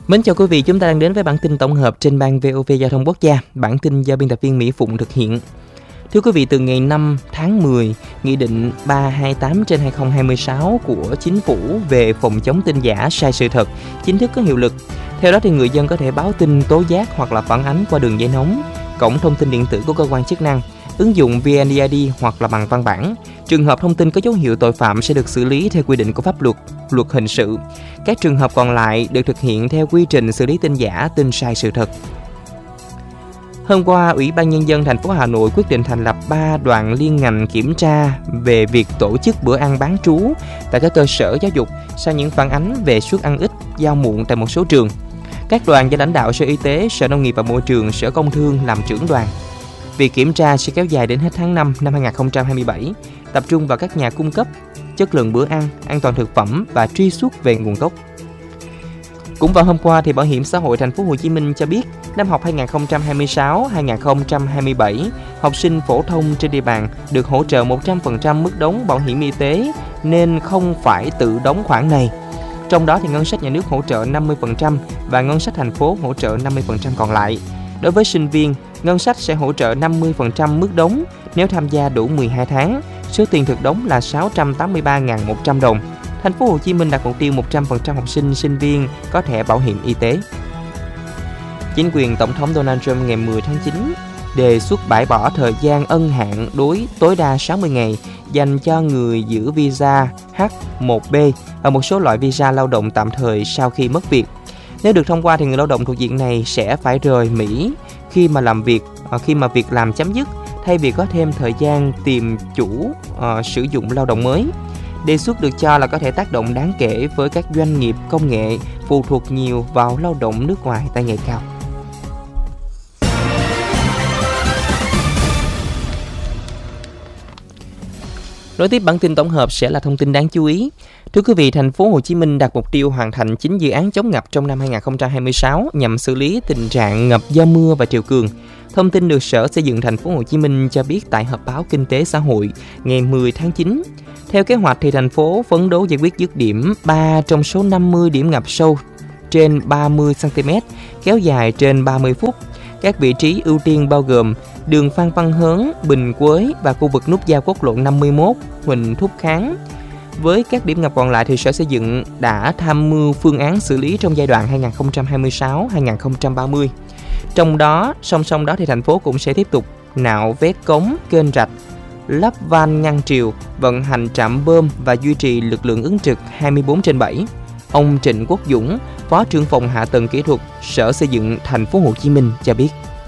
Mến chào quý vị, chúng ta đang đến với bản tin tổng hợp trên ban VOV Giao thông Quốc gia. Bản tin do biên tập viên Mỹ Phụng thực hiện. Thưa quý vị, từ ngày 5 tháng 10, Nghị định 328/2026 của Chính phủ về phòng chống tin giả sai sự thật chính thức có hiệu lực. Theo đó thì người dân có thể báo tin, tố giác hoặc là phản ánh qua đường dây nóng, cổng thông tin điện tử của cơ quan chức năng, ứng dụng VNeID hoặc là bằng văn bản. Trường hợp thông tin có dấu hiệu tội phạm sẽ được xử lý theo quy định của pháp luật, luật hình sự. Các trường hợp còn lại được thực hiện theo quy trình xử lý tin giả, tin sai sự thật. Hôm qua, Ủy ban Nhân dân thành phố Hà Nội quyết định thành lập 3 đoàn liên ngành kiểm tra về việc tổ chức bữa ăn bán trú tại các cơ sở giáo dục sau những phản ánh về suất ăn ít, giao muộn tại một số trường. Các đoàn do lãnh đạo Sở Y tế, Sở Nông nghiệp và Môi trường, Sở Công Thương làm trưởng đoàn. Việc kiểm tra sẽ kéo dài đến hết tháng 5 năm 2027, tập trung vào các nhà cung cấp, chất lượng bữa ăn, an toàn thực phẩm và truy xuất về nguồn gốc. Cũng vào hôm qua thì Bảo hiểm xã hội thành phố Hồ Chí Minh cho biết, năm học 2026-2027, học sinh phổ thông trên địa bàn được hỗ trợ 100% mức đóng bảo hiểm y tế nên không phải tự đóng khoản này. Trong đó thì ngân sách nhà nước hỗ trợ 50% và ngân sách thành phố hỗ trợ 50% còn lại. Đối với sinh viên, ngân sách sẽ hỗ trợ 50% mức đóng nếu tham gia đủ 12 tháng. Số tiền thực đóng là 683.100 đồng. Thành phố Hồ Chí Minh đặt mục tiêu 100% học sinh, sinh viên có thẻ bảo hiểm y tế. Chính quyền Tổng thống Donald Trump ngày 10 tháng 9 đề xuất bãi bỏ thời gian ân hạn đối tối đa 60 ngày dành cho người giữ visa H1B và một số loại visa lao động tạm thời sau khi mất việc. Nếu được thông qua thì người lao động thuộc diện này sẽ phải rời Mỹ khi mà việc làm chấm dứt, thay vì có thêm thời gian tìm chủ sử dụng lao động mới. Đề xuất được cho là có thể tác động đáng kể với các doanh nghiệp công nghệ phụ thuộc nhiều vào lao động nước ngoài tay nghề cao. Nối tiếp bản tin tổng hợp sẽ là thông tin đáng chú ý. Thưa quý vị, thành phố Hồ Chí Minh đặt mục tiêu hoàn thành 9 dự án chống ngập trong năm 2026 nhằm xử lý tình trạng ngập do mưa và triều cường. Thông tin được Sở Xây dựng thành phố Hồ Chí Minh cho biết tại họp báo kinh tế xã hội ngày 10 tháng 9. Theo kế hoạch thì thành phố phấn đấu giải quyết dứt điểm 3 trong số 50 điểm ngập sâu trên 30 cm, kéo dài trên 30 phút. Các vị trí ưu tiên bao gồm đường Phan Văn Hớn, Bình Quế và khu vực nút giao quốc lộ 51, Huỳnh Thúc Kháng. Với các điểm ngập còn lại thì Sở Xây dựng đã tham mưu phương án xử lý trong giai đoạn 2026-2030. Trong đó, song song đó thì thành phố cũng sẽ tiếp tục nạo vét cống, kênh rạch, lắp van ngăn triều, vận hành trạm bơm và duy trì lực lượng ứng trực 24/7. Ông Trịnh Quốc Dũng, Phó trưởng phòng Hạ tầng Kỹ thuật, Sở Xây dựng thành phố Hồ Chí Minh cho biết.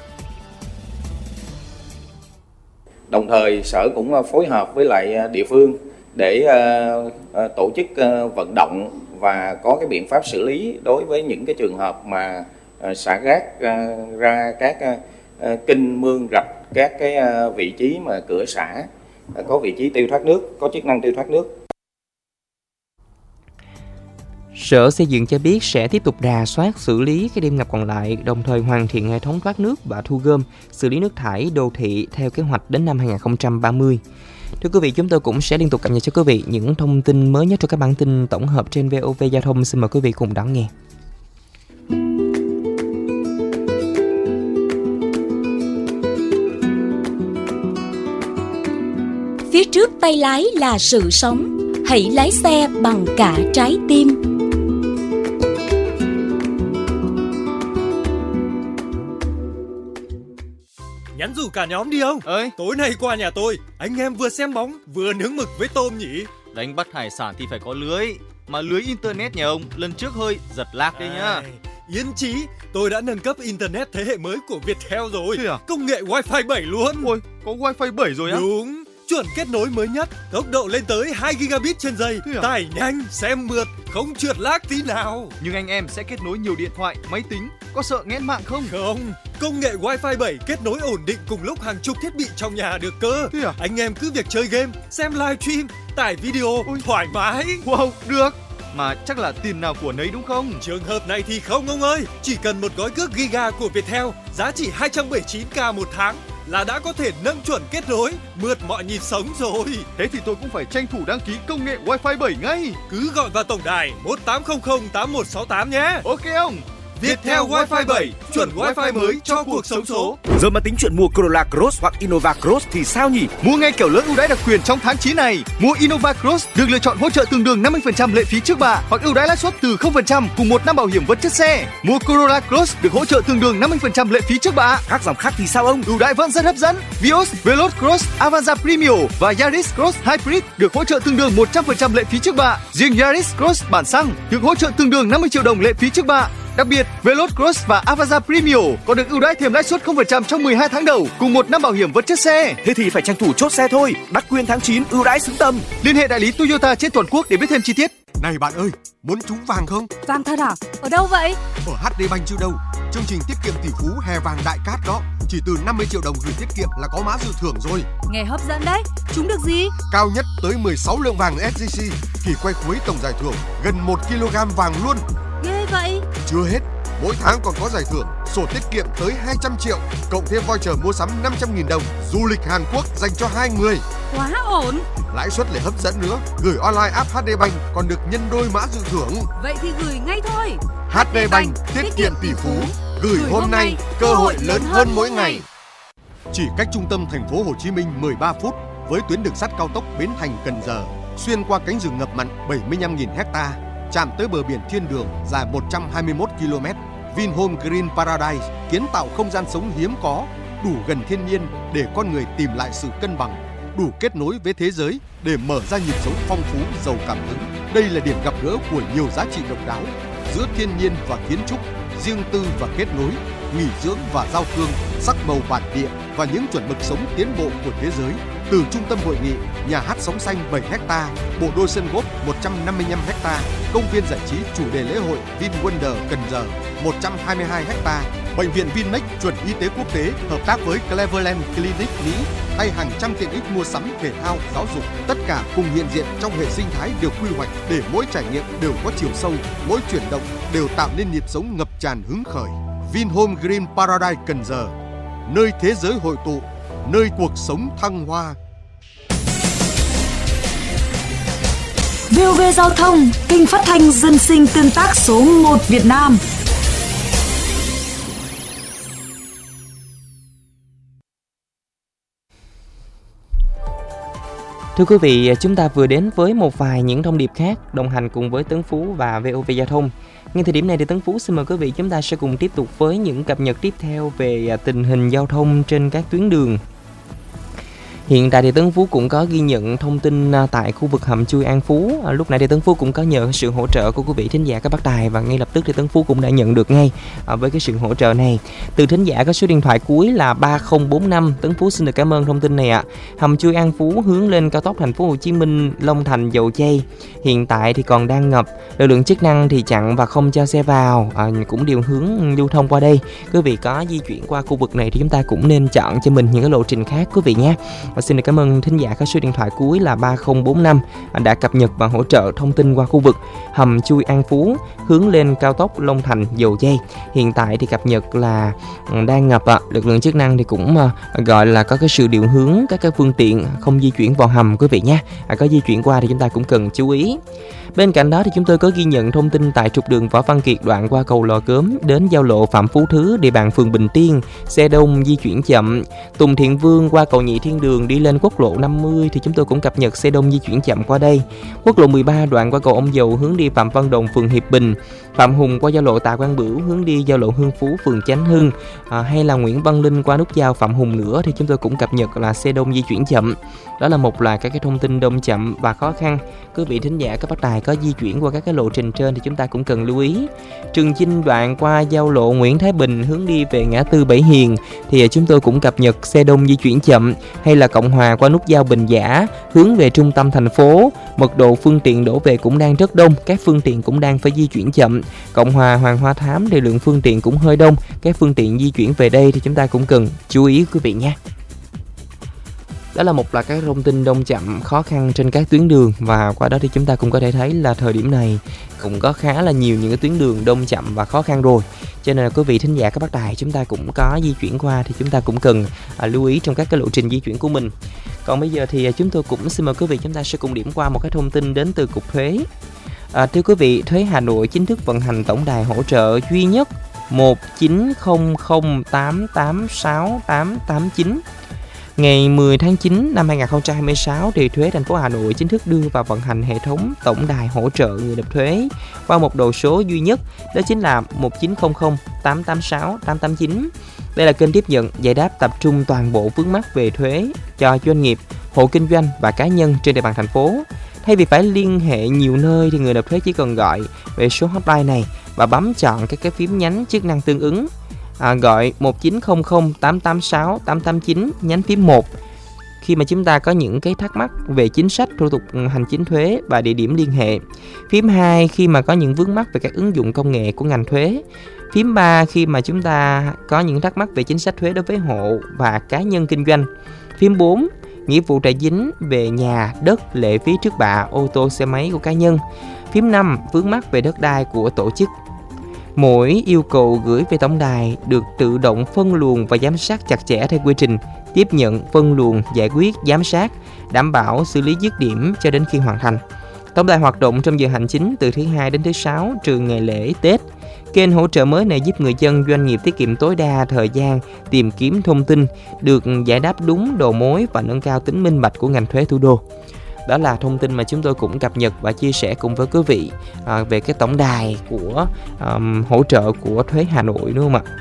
Đồng thời Sở cũng phối hợp với lại địa phương để tổ chức vận động và có cái biện pháp xử lý đối với những cái trường hợp mà xả rác ra các kênh mương rạch, các cái vị trí mà cửa xả có vị trí tiêu thoát nước, có chức năng tiêu thoát nước. Sở Xây dựng cho biết sẽ tiếp tục rà soát xử lý cái điểm ngập còn lại, đồng thời hoàn thiện hệ thống thoát nước và thu gom, xử lý nước thải đô thị theo kế hoạch đến năm 2030. Thưa quý vị, chúng tôi cũng sẽ liên tục cập nhật cho quý vị những thông tin mới nhất trong các bản tin tổng hợp trên VOV Giao thông. Xin mời quý vị cùng đón nghe. Phía trước tay lái là sự sống, hãy lái xe bằng cả trái tim. Nhắn rủ cả nhóm đi không? Tối nay qua nhà tôi, anh em vừa xem bóng vừa nướng mực với tôm nhỉ. Đánh bắt hải sản thì phải có lưới, mà lưới internet nhà ông lần trước hơi giật lag đấy nhá. Yên chí, tôi đã nâng cấp internet thế hệ mới của Viettel rồi. À? Công nghệ Wi-Fi 7 luôn. Ôi, có Wi-Fi 7 rồi á? Đúng, chuẩn kết nối mới nhất, tốc độ lên tới 2 gigabit trên giây, tải nhanh, xem mượt, không trượt lag tí nào. Nhưng anh em sẽ kết nối nhiều điện thoại, máy tính, có sợ nghẽn mạng không? Không, công nghệ Wi-Fi 7 kết nối ổn định cùng lúc hàng chục thiết bị trong nhà được cơ. Anh em cứ việc chơi game, xem live stream, tải video thoải mái. Wow, được. Mà chắc là tiền nào của nấy đúng không? Trường hợp này thì không ông ơi. Chỉ cần một gói cước Giga của Viettel giá chỉ 279k một tháng là đã có thể nâng chuẩn kết nối, mượt mọi nhịp sống rồi. Thế thì tôi cũng phải tranh thủ đăng ký công nghệ Wi-Fi 7 ngay. Cứ gọi vào tổng đài 1800 8168 nhé. Ok ông. Viettel Wi-Fi 7, chuẩn Wi-Fi mới cho cuộc sống số. Giờ mà tính chuyện mua Corolla Cross hoặc Innova Cross thì sao nhỉ? Mua ngay kiểu lớn ưu đãi đặc quyền trong tháng 9 này. Mua Innova Cross được lựa chọn hỗ trợ tương đương 50% lệ phí trước bạ hoặc ưu đãi lãi suất từ 0% cùng 1 năm bảo hiểm vật chất xe. Mua Corolla Cross được hỗ trợ tương đương 50% lệ phí trước bạ. Các dòng khác thì sao ông? Ưu đãi vẫn rất hấp dẫn. Vios, Veloz Cross, Avanza Premium và Yaris Cross Hybrid được hỗ trợ tương đương 100% lệ phí trước bạ. Riêng Yaris Cross bản xăng được hỗ trợ tương đương 50 triệu đồng lệ phí trước bạ. Đặc biệt, Veloz Cross và Avanza Premium còn được ưu đãi thêm lãi suất 0% trong 12 tháng đầu cùng 1 năm bảo hiểm vật chất xe. Thế thì phải tranh thủ chốt xe thôi. Đắc quyền tháng 9 ưu đãi xứng tầm. Liên hệ đại lý Toyota trên toàn quốc để biết thêm chi tiết. Này bạn ơi, muốn trúng vàng không? Vàng thật à? Ở đâu vậy? Ở HD Bank chứ đâu. Chương trình tiết kiệm tỷ phú hè vàng đại cát đó. Chỉ từ 50 triệu đồng gửi tiết kiệm là có mã dự thưởng rồi. Nghe hấp dẫn đấy. Trúng được gì? Cao nhất tới 16 lượng vàng SJC. Kỳ quay cuối tổng giải thưởng gần 1 kg vàng luôn. Ghê vậy. Chưa hết. Mỗi tháng còn có giải thưởng sổ tiết kiệm tới 200 triệu, cộng thêm voucher mua sắm 500.000 đồng, du lịch Hàn Quốc dành cho 2 người. Quá ổn. Lãi suất lại hấp dẫn nữa, gửi online app HD Bank còn được nhân đôi mã dự thưởng. Vậy thì gửi ngay thôi. HD Bank tiết kiệm tỷ phú, gửi hôm nay, cơ hội lớn hơn mỗi ngày. Chỉ cách trung tâm thành phố Hồ Chí Minh 13 phút với tuyến đường sắt cao tốc Bến Thành - Cần Giờ, xuyên qua cánh rừng ngập mặn 75.000 ha, chạm tới bờ biển thiên đường dài 121 km. Vinhome Green Paradise kiến tạo không gian sống hiếm có, đủ gần thiên nhiên để con người tìm lại sự cân bằng, đủ kết nối với thế giới để mở ra nhịp sống phong phú giàu cảm hứng. Đây là điểm gặp gỡ của nhiều giá trị độc đáo giữa thiên nhiên và kiến trúc, riêng tư và kết nối, nghỉ dưỡng và giao thương, sắc màu bản địa và những chuẩn mực sống tiến bộ của thế giới. Từ trung tâm hội nghị, nhà hát sống xanh 7 ha, bộ đôi sân golf 155 ha, công viên giải trí chủ đề lễ hội VinWonder Cần Giờ 122 ha, bệnh viện Vinmec chuẩn y tế quốc tế hợp tác với Cleveland Clinic Mỹ hay hàng trăm tiện ích mua sắm thể thao, giáo dục, tất cả cùng hiện diện trong hệ sinh thái được quy hoạch để mỗi trải nghiệm đều có chiều sâu, mỗi chuyển động đều tạo nên nhịp sống ngập tràn hứng khởi. Vinhome Green Paradise Cần Giờ, nơi thế giới hội tụ, nơi cuộc sống thăng hoa. VOV Giao thông, kênh phát thanh dân sinh tương tác số 1 Việt Nam. Thưa quý vị, chúng ta vừa đến với một vài những thông điệp khác đồng hành cùng với Tấn Phú và VOV Giao thông. Ngay thời điểm này thì Tấn Phú xin mời quý vị chúng ta sẽ cùng tiếp tục với những cập nhật tiếp theo về tình hình giao thông trên các tuyến đường. Hiện tại thì Tấn Phú cũng có ghi nhận thông tin tại khu vực hầm chui An Phú. Lúc nãy thì Tấn Phú cũng có nhờ sự hỗ trợ của quý vị thính giả các bác tài, và ngay lập tức thì Tấn Phú cũng đã nhận được ngay với cái sự hỗ trợ này từ thính giả có số điện thoại cuối là 3045. Tấn Phú xin được cảm ơn thông tin này ạ. Hầm chui An Phú hướng lên cao tốc thành phố Hồ Chí Minh Long Thành Dầu Giây hiện tại thì còn đang ngập, lực lượng chức năng thì chặn và không cho xe vào, cũng điều hướng lưu thông qua đây. Quý vị có di chuyển qua khu vực này thì chúng ta cũng nên chọn cho mình những cái lộ trình khác quý vị nhé. Và xin được cảm ơn thính giả có số điện thoại cuối là 3045 đã cập nhật và hỗ trợ thông tin qua khu vực hầm chui An Phú hướng lên cao tốc Long Thành Dầu Giây. Hiện tại thì cập nhật là đang ngập ạ. Lực lượng chức năng thì cũng gọi là có cái sự điều hướng các cái phương tiện không di chuyển vào hầm quý vị nhé. Có di chuyển qua thì chúng ta cũng cần chú ý. Bên cạnh đó thì chúng tôi có ghi nhận thông tin tại trục đường Võ Văn Kiệt đoạn qua cầu Lò Gốm đến giao lộ Phạm Phú Thứ địa bàn phường Bình Tiên, xe đông di chuyển chậm. Tùng Thiện Vương qua cầu Nhị Thiên Đường đi lên quốc lộ 50 thì chúng tôi cũng cập nhật xe đông di chuyển chậm qua đây. Quốc lộ 13 đoạn qua cầu Ông Dầu hướng đi Phạm Văn Đồng phường Hiệp Bình, Phạm Hùng qua giao lộ Tạ Quang Bửu hướng đi giao lộ Hương Phú phường Chánh Hưng, hay là Nguyễn Văn Linh qua nút giao Phạm Hùng nữa thì chúng tôi cũng cập nhật là xe đông di chuyển chậm. Đó là một loạt các cái thông tin đông chậm và khó khăn. Quý vị thính giả các bác tài có di chuyển qua các cái lộ trình trên thì chúng ta cũng cần lưu ý. Trường Chinh đoạn qua giao lộ Nguyễn Thái Bình hướng đi về ngã tư Bảy Hiền thì chúng tôi cũng cập nhật xe đông di chuyển chậm, hay là Cộng Hòa qua nút giao Bình Giả hướng về trung tâm thành phố, mật độ phương tiện đổ về cũng đang rất đông, các phương tiện cũng đang phải di chuyển chậm. Cộng Hòa Hoàng Hoa Thám thì lượng phương tiện cũng hơi đông, các phương tiện di chuyển về đây thì chúng ta cũng cần chú ý quý vị nhé. Đó là một loạt các thông tin đông chậm khó khăn trên các tuyến đường, và qua đó thì chúng ta cũng có thể thấy là thời điểm này cũng có khá là nhiều những cái tuyến đường đông chậm và khó khăn rồi. Cho nên là quý vị thính giả các bác tài chúng ta cũng có di chuyển qua thì chúng ta cũng cần lưu ý trong các cái lộ trình di chuyển của mình. Còn bây giờ thì chúng tôi cũng xin mời quý vị chúng ta sẽ cùng điểm qua một cái thông tin đến từ Cục Thuế. Thưa quý vị, Thuế Hà Nội chính thức vận hành tổng đài hỗ trợ duy nhất 1900886889. Ngày 10 tháng 9 năm 2026 thì Thuế thành phố Hà Nội chính thức đưa vào vận hành hệ thống tổng đài hỗ trợ người nộp thuế qua một đầu số duy nhất, đó chính là 1900886889. Đây là kênh tiếp nhận, giải đáp tập trung toàn bộ vướng mắc về thuế cho doanh nghiệp, hộ kinh doanh và cá nhân trên địa bàn thành phố. Thay vì phải liên hệ nhiều nơi thì người nộp thuế chỉ cần gọi về số hotline này và bấm chọn các cái phím nhánh chức năng tương ứng. Gọi 1900886889 nhánh phím 1 khi mà chúng ta có những cái thắc mắc về chính sách, thủ tục hành chính thuế và địa điểm liên hệ. Phím 2 khi mà có những vướng mắc về các ứng dụng công nghệ của ngành thuế. Phím 3 khi mà chúng ta có những thắc mắc về chính sách thuế đối với hộ và cá nhân kinh doanh. Phím 4 nghĩa vụ tài chính về nhà, đất, lệ phí trước bạ, ô tô, xe máy của cá nhân. Phím 5 vướng mắc về đất đai của tổ chức. Mỗi yêu cầu gửi về tổng đài được tự động phân luồng và giám sát chặt chẽ theo quy trình tiếp nhận, phân luồng, giải quyết, giám sát, đảm bảo xử lý dứt điểm cho đến khi hoàn thành. Tổng đài hoạt động trong giờ hành chính từ thứ Hai đến thứ Sáu trừ ngày lễ, Tết. Kênh hỗ trợ mới này giúp người dân, doanh nghiệp tiết kiệm tối đa thời gian tìm kiếm thông tin, được giải đáp đúng đầu mối và nâng cao tính minh bạch của ngành thuế thủ đô. Đó là thông tin mà chúng tôi cũng cập nhật và chia sẻ cùng với quý vị về cái tổng đài của hỗ trợ của thuế Hà Nội, đúng không ạ?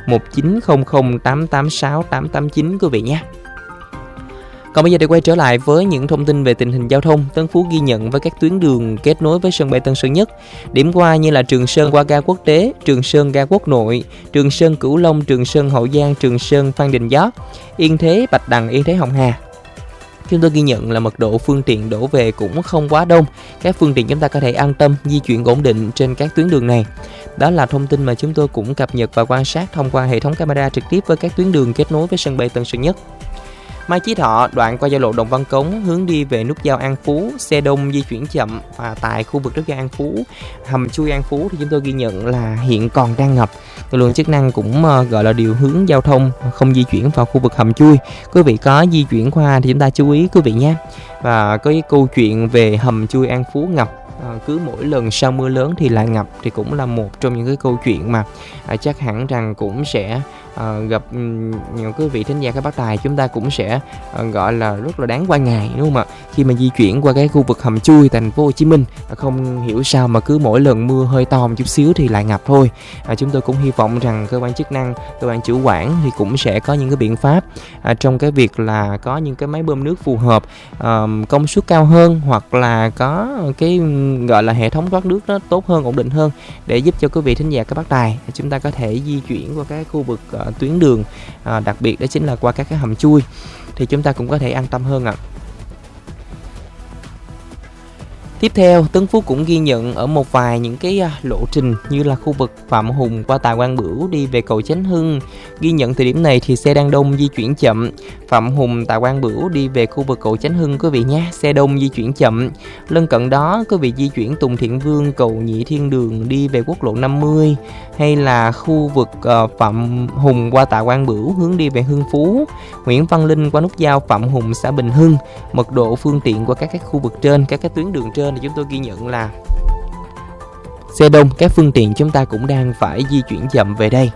1900886889 quý vị nhé. Còn bây giờ để quay trở lại với những thông tin về tình hình giao thông. Tân Phú ghi nhận với các tuyến đường kết nối với sân bay Tân Sơn Nhất. Điểm qua như là Trường Sơn qua ga quốc tế, Trường Sơn ga quốc nội, Trường Sơn Cửu Long, Trường Sơn Hậu Giang, Trường Sơn Phan Đình Giót, Yên Thế Bạch Đằng, Yên Thế Hồng Hà. Chúng tôi ghi nhận là mật độ phương tiện đổ về cũng không quá đông. Các phương tiện chúng ta có thể an tâm di chuyển ổn định trên các tuyến đường này. Đó là thông tin mà chúng tôi cũng cập nhật và quan sát thông qua hệ thống camera trực tiếp với các tuyến đường kết nối với sân bay Tân Sơn Nhất. Mai Chí Thọ đoạn qua giao lộ Đồng Văn Cống hướng đi về nút giao An Phú, xe đông di chuyển chậm, và tại khu vực nút giao An Phú, hầm chui An Phú thì chúng tôi ghi nhận là hiện còn đang ngập. Lực lượng chức năng cũng gọi là điều hướng giao thông không di chuyển vào khu vực hầm chui. Quý vị có di chuyển qua thì chúng ta chú ý quý vị nhé. Và có cái câu chuyện về hầm chui An Phú ngập, cứ mỗi lần sau mưa lớn thì lại ngập, thì cũng là một trong những cái câu chuyện mà chắc hẳn rằng cũng sẽ gặp nhiều quý vị thính giả các bác tài chúng ta cũng sẽ gọi là rất là đáng quan ngại, đúng không ạ? Khi mà di chuyển qua cái khu vực hầm chui thành phố Hồ Chí Minh, không hiểu sao mà cứ mỗi lần mưa hơi to một chút xíu thì lại ngập thôi. Chúng tôi cũng hy vọng rằng cơ quan chức năng, cơ quan chủ quản thì cũng sẽ có những cái biện pháp trong cái việc là có những cái máy bơm nước phù hợp, công suất cao hơn, hoặc là có cái gọi là hệ thống thoát nước nó tốt hơn, ổn định hơn, để giúp cho quý vị thính giả các bác tài chúng ta có thể di chuyển qua cái khu vực tuyến đường, đặc biệt đó chính là qua các cái hầm chui, thì chúng ta cũng có thể an tâm hơn ạ. Tiếp theo, Tân Phú cũng ghi nhận ở một vài những cái lộ trình như là khu vực Phạm Hùng qua Tạ Quang Bửu đi về cầu Chánh Hưng. Ghi nhận thời điểm này thì xe đang đông di chuyển chậm. Phạm Hùng Tạ Quang Bửu đi về khu vực cầu Chánh Hưng quý vị nhé, xe đông di chuyển chậm. Lân cận đó quý vị di chuyển Tùng Thiện Vương, cầu Nhị Thiên Đường đi về quốc lộ 50, hay là khu vực Phạm Hùng qua Tạ Quang Bửu hướng đi về Hưng Phú, Nguyễn Văn Linh qua nút giao Phạm Hùng xã Bình Hưng. Mật độ phương tiện qua các cái khu vực trên, các cái tuyến đường trên thì chúng tôi ghi nhận là xe đông, các phương tiện chúng ta cũng đang phải di chuyển chậm về đây.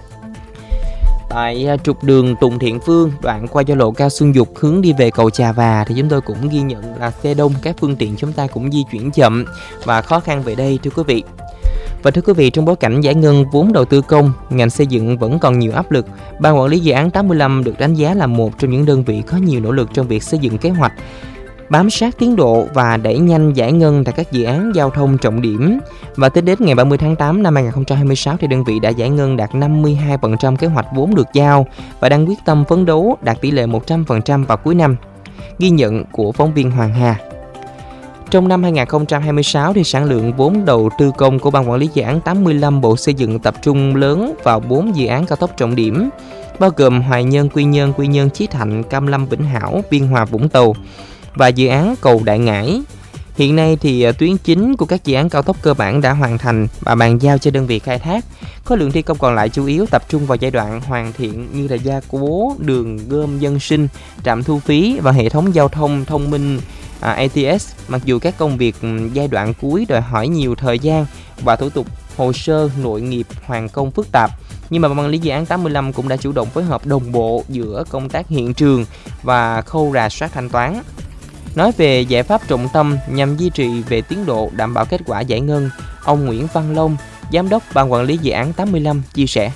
Tại trục đường Tùng Thiện Vương đoạn qua giao lộ Cao Xuân Dục hướng đi về cầu Trà Và thì chúng tôi cũng ghi nhận là xe đông, các phương tiện chúng ta cũng di chuyển chậm và khó khăn về đây thưa quý vị. Và thưa quý vị, trong bối cảnh giải ngân vốn đầu tư công, ngành xây dựng vẫn còn nhiều áp lực. Ban quản lý dự án 85 được đánh giá là một trong những đơn vị có nhiều nỗ lực trong việc xây dựng kế hoạch, bám sát tiến độ và đẩy nhanh giải ngân tại các dự án giao thông trọng điểm. Và tính đến ngày 30 tháng 8 năm 2026 thì đơn vị đã giải ngân đạt 52% kế hoạch vốn được giao và đang quyết tâm phấn đấu đạt tỷ lệ 100% vào cuối năm. Ghi nhận của phóng viên Hoàng Hà. Trong năm 2026 thì sản lượng vốn đầu tư công của Ban quản lý dự án 85 Bộ Xây dựng tập trung lớn vào 4 dự án cao tốc trọng điểm, bao gồm Hoài Nhơn, Quy Nhơn, Chí Thạnh, Cam Lâm, Vĩnh Hảo, Biên Hòa, Vũng Tàu và dự án cầu Đại Ngãi. Hiện nay thì tuyến chính của các dự án cao tốc cơ bản đã hoàn thành và bàn giao cho đơn vị khai thác. Khối lượng thi công còn lại chủ yếu tập trung vào giai đoạn hoàn thiện như là gia cố đường gom dân sinh, trạm thu phí và hệ thống giao thông thông minh ATS. Mặc dù các công việc giai đoạn cuối đòi hỏi nhiều thời gian và thủ tục hồ sơ nội nghiệp hoàn công phức tạp, Nhưng mà ban quản lý dự án 85 cũng đã chủ động phối hợp đồng bộ giữa công tác hiện trường và khâu rà soát thanh toán. Nói về giải pháp trọng tâm nhằm duy trì về tiến độ đảm bảo kết quả giải ngân, ông Nguyễn Văn Long, Giám đốc Ban quản lý dự án 85 chia sẻ.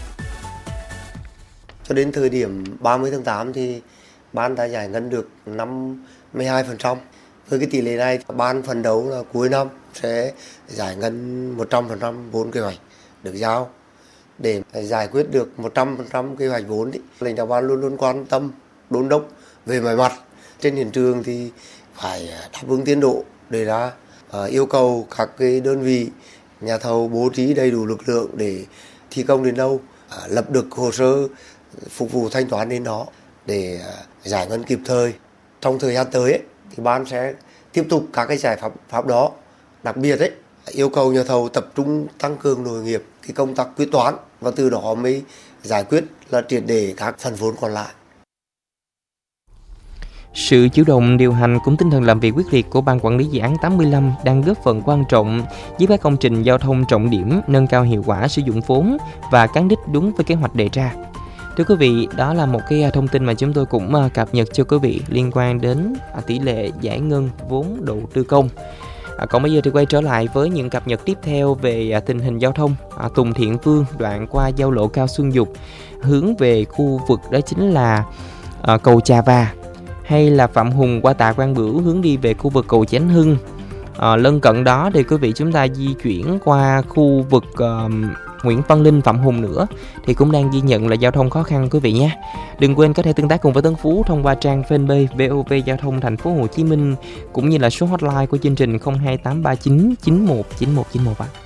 Cho đến thời điểm 30 tháng 8 thì ban đã giải ngân được 52%. Với cái tỷ lệ này, ban phấn đấu là cuối năm sẽ giải ngân 100% vốn kế hoạch được giao. Để giải quyết được 100% kế hoạch vốn, lãnh đạo ban luôn luôn quan tâm, đôn đốc về mọi mặt. Trên hiện trường thì phải đáp ứng tiến độ, để ra yêu cầu các cái đơn vị nhà thầu bố trí đầy đủ lực lượng để thi công đến đâu, lập được hồ sơ phục vụ thanh toán đến đó để giải ngân kịp thời. Trong thời gian tới thì ban sẽ tiếp tục các cái giải pháp đó, đặc biệt yêu cầu nhà thầu tập trung tăng cường nội nghiệp cái công tác quyết toán và từ đó mới giải quyết là triệt để các phần vốn còn lại. Sự chủ động điều hành cũng tinh thần làm việc quyết liệt của Ban quản lý dự án 85 đang góp phần quan trọng giúp các công trình giao thông trọng điểm nâng cao hiệu quả sử dụng vốn và cán đích đúng với kế hoạch đề ra. Thưa quý vị, đó là một cái thông tin mà chúng tôi cũng cập nhật cho quý vị liên quan đến tỷ lệ giải ngân vốn đầu tư công. Còn bây giờ thì quay trở lại với những cập nhật tiếp theo về tình hình giao thông. Tùng Thiện Vương đoạn qua giao lộ Cao Xuân Dục hướng về khu vực đó chính là cầu Chà Và, hay là Phạm Hùng qua Tạ Quang Bửu hướng đi về khu vực cầu Chánh Hưng. Lân cận đó thì quý vị chúng ta di chuyển qua khu vực Nguyễn Văn Linh, Phạm Hùng nữa thì cũng đang ghi nhận là giao thông khó khăn quý vị nhé. Đừng quên có thể tương tác cùng với Tấn Phú thông qua trang fanpage VOV Giao thông Thành phố Hồ Chí Minh cũng như là số hotline của chương trình 02839 919191 ạ.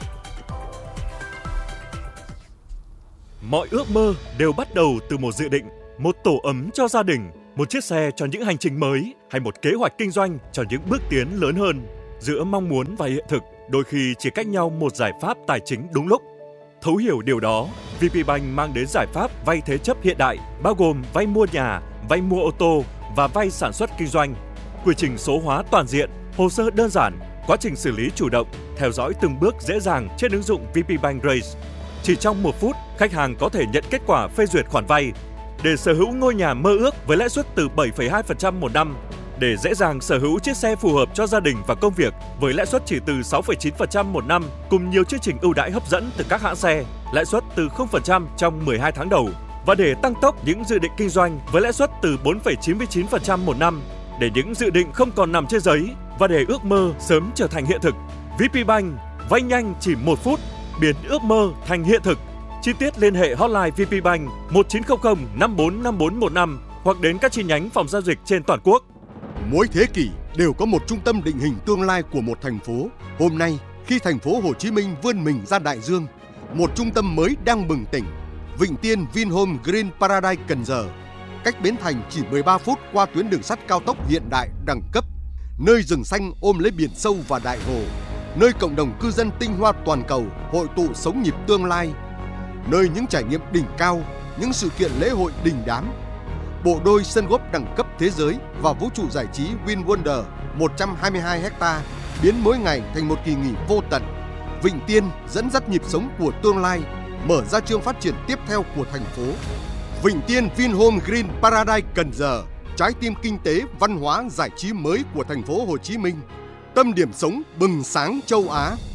Mọi ước mơ đều bắt đầu từ một dự định, một tổ ấm cho gia đình, một chiếc xe cho những hành trình mới hay một kế hoạch kinh doanh cho những bước tiến lớn hơn. Giữa mong muốn và hiện thực, đôi khi chỉ cách nhau một giải pháp tài chính đúng lúc. Thấu hiểu điều đó, VPBank mang đến giải pháp vay thế chấp hiện đại, bao gồm vay mua nhà, vay mua ô tô và vay sản xuất kinh doanh. Quy trình số hóa toàn diện, hồ sơ đơn giản, quá trình xử lý chủ động, theo dõi từng bước dễ dàng trên ứng dụng VPBank Raise. Chỉ trong 1 phút, khách hàng có thể nhận kết quả phê duyệt khoản vay. Để sở hữu ngôi nhà mơ ước với lãi suất từ 7,2% một năm, để dễ dàng sở hữu chiếc xe phù hợp cho gia đình và công việc với lãi suất chỉ từ 6,9% một năm cùng nhiều chương trình ưu đãi hấp dẫn từ các hãng xe, lãi suất từ 0% trong 12 tháng đầu. Và để tăng tốc những dự định kinh doanh với lãi suất từ 4,99% một năm, để những dự định không còn nằm trên giấy và để ước mơ sớm trở thành hiện thực. VPBank vay nhanh chỉ 1 phút, biến ước mơ thành hiện thực. Chi tiết liên hệ hotline VPBank 1900 545415 hoặc đến các chi nhánh phòng giao dịch trên toàn quốc. Mỗi thế kỷ đều có một trung tâm định hình tương lai của một thành phố. Hôm nay, khi thành phố Hồ Chí Minh vươn mình ra đại dương, một trung tâm mới đang bừng tỉnh. Vịnh Tiên Vinhome Green Paradise Cần Giờ, cách Bến Thành chỉ 13 phút qua tuyến đường sắt cao tốc hiện đại đẳng cấp. Nơi rừng xanh ôm lấy biển sâu và đại hồ, nơi cộng đồng cư dân tinh hoa toàn cầu hội tụ sống nhịp tương lai, nơi những trải nghiệm đỉnh cao, những sự kiện lễ hội đình đám. Bộ đôi sân golf đẳng cấp thế giới và vũ trụ giải trí VinWonder 122 ha biến mỗi ngày thành một kỳ nghỉ vô tận. Vịnh Tiên dẫn dắt nhịp sống của tương lai, mở ra chương phát triển tiếp theo của thành phố. Vịnh Tiên Vinhome Green Paradise Cần Giờ, trái tim kinh tế, văn hóa, giải trí mới của thành phố Hồ Chí Minh. Tâm điểm sống bừng sáng châu Á.